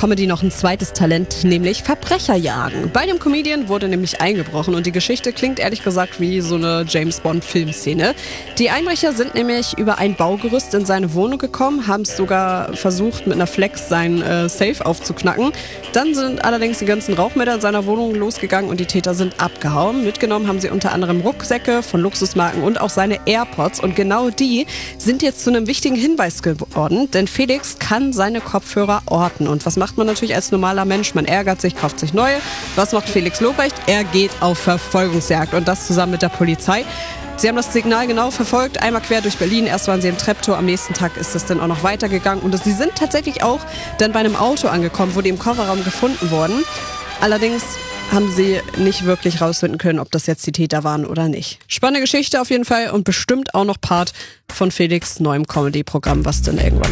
Comedy noch ein zweites Talent, nämlich Verbrecher jagen. Bei dem Comedian wurde nämlich eingebrochen und die Geschichte klingt ehrlich gesagt wie so eine James-Bond-Filmszene. Die Einbrecher sind nämlich über ein Baugerüst in seine Wohnung gekommen, haben es sogar versucht, mit einer Flex sein Safe aufzuknacken. Dann sind allerdings die ganzen Rauchmelder in seiner Wohnung losgegangen und die Täter sind abgehauen. Mitgenommen haben sie unter anderem Rucksäcke von Luxusmarken und auch seine AirPods. Und genau die sind jetzt zu einem wichtigen Hinweis geworden, denn Felix kann seine Kopfhörer orten. Und was macht man natürlich als normaler Mensch? Man ärgert sich, kauft sich neue. Was macht Felix Lobrecht? Er geht auf Verfolgungsjagd und das zusammen mit der Polizei. Sie haben das Signal genau verfolgt, einmal quer durch Berlin. Erst waren sie im Treptow, am nächsten Tag ist es dann auch noch weitergegangen. Und sie sind tatsächlich auch dann bei einem Auto angekommen, wo die im Kofferraum gefunden wurden. Allerdings haben sie nicht wirklich rausfinden können, ob das jetzt die Täter waren oder nicht. Spannende Geschichte auf jeden Fall und bestimmt auch noch Part von Felix' neuem Comedy-Programm, was dann irgendwann